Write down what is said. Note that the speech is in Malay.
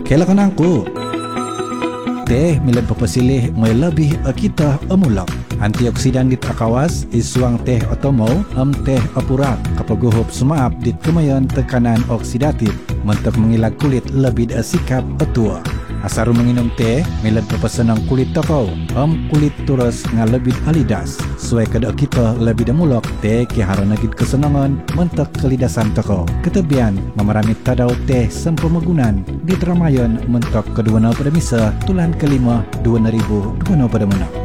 Kailangan aku. Teh milan papasilih may lebih kita amulak. Antioksidan dit akawas isuang teh otomo teh apurak kapaguhop sumaap dit kemayon tekanan oksidatif mentok mengilag kulit lebih sikap atua. Asaru menginum teh milan papasenang kulit tokau kulit turus nga lebih alidas. Suai kada kita lebih damulak teh kiharan nagid kesenangan mentok kelidasan tokau. Ketebian memeramit tadau teh sempemagunan di Ramayan mentok kedua pada misa tulan kelima 2020 pada menang.